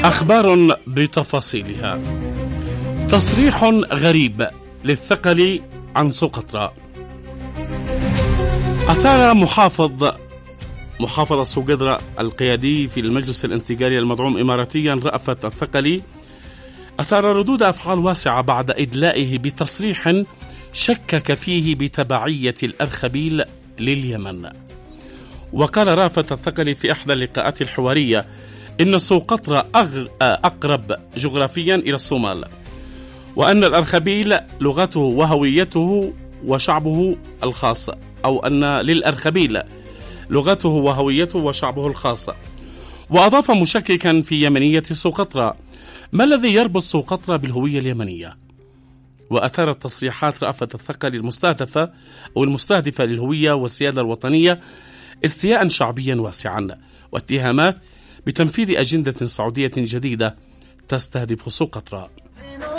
أخبار بتفاصيلها. تصريح غريب للثقل عن سقطرى. أثار محافظ سقطرى القيادي في المجلس الانتقالي المدعوم إماراتيا رأفت الثقلي أثار ردود أفعال واسعة بعد إدلائه بتصريح شكك فيه بتبعية الأرخبيل لليمن. وقال رأفت الثقلي في إحدى اللقاءات الحوارية إن سقطرى أقرب جغرافيا إلى الصومال، وأن الأرخبيل لغته وهويته وشعبه الخاص، أو أن للأرخبيل لغته وهويته وشعبه الخاص. وأضاف مشككا في يمنية سقطرى: ما الذي يربط سقطرى بالهوية اليمنية؟ وأثارت تصريحات رأفت الثقلي المستهدفة للهوية والسيادة الوطنية استياء شعبيا واسعا واتهامات بتنفيذ أجندة سعودية جديدة تستهدف سقطرى.